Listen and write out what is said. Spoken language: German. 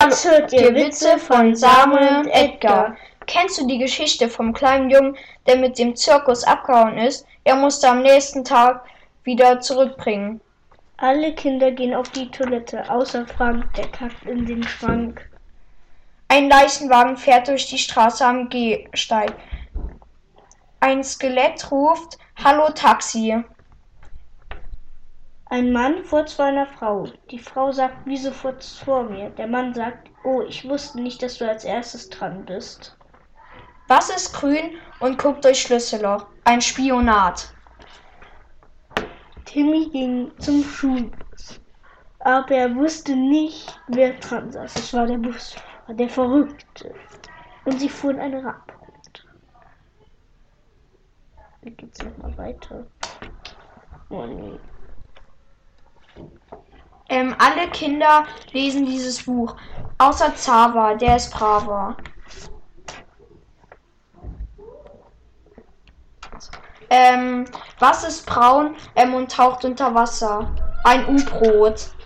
Jetzt hört ihr Witze von Samuel und Edgar. Kennst du die Geschichte vom kleinen Jungen, der mit dem Zirkus abgehauen ist? Er musste am nächsten Tag wieder zurückbringen. Alle Kinder gehen auf die Toilette, außer Frank, der kackt in den Schrank. Ein Leichenwagen fährt durch die Straße am Gehsteig. Ein Skelett ruft: Hallo Taxi. Ein Mann furzt vor einer Frau. Die Frau sagt: Wieso furzt vor mir? Der Mann sagt: Oh, ich wusste nicht, dass du als erstes dran bist. Was ist grün und guckt durch Schlüsselloch? Ein Spionat. Timmy ging zum Schulbus, aber er wusste nicht, wer dran saß. Es war der Busfahrer, der Verrückte. Und sie fuhren eine Rampe runter. Wie geht's nochmal weiter? Oh nee. Alle Kinder lesen dieses Buch, außer Xaver, der ist braver. Was ist braun und taucht unter Wasser? Ein U-Boot.